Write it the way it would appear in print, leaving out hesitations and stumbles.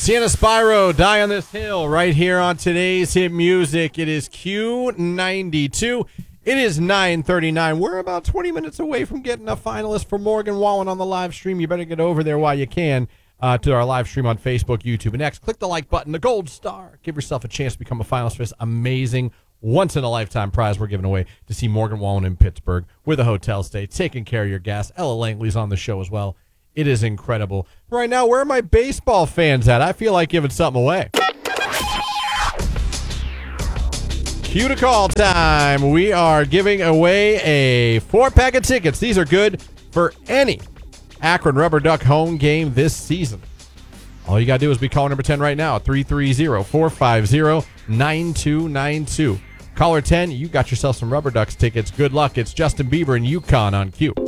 Sienna Spyro, Die on This Hill, right here on today's hit music. It is Q92. It is 9:39. We're about 20 minutes away from getting a finalist for Morgan Wallen on the live stream. You better get over there while you can to our live stream on Facebook, YouTube, and X. Click the like button, the gold star. Give yourself a chance to become a finalist for this amazing once-in-a-lifetime prize we're giving away to see Morgan Wallen in Pittsburgh with a hotel stay, taking care of your gas. Ella Langley's on the show as well. It is incredible. Right now, where are my baseball fans at? I feel like giving something away. Cue to call time. We are giving away a 4-pack of tickets. These are good for any Akron Rubber Duck home game this season. All you got to do is be caller number 10 right now, 330-450-9292. Caller 10, you got yourself some Rubber Ducks tickets. Good luck. It's Justin Bieber and UConn on Q.